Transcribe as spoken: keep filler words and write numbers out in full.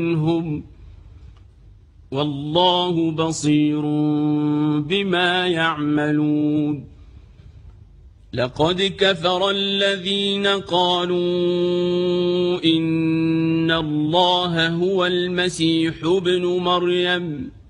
منهم والله بصير بما يعملون. لقد كفر الذين قالوا إن الله هو المسيح ابن مريم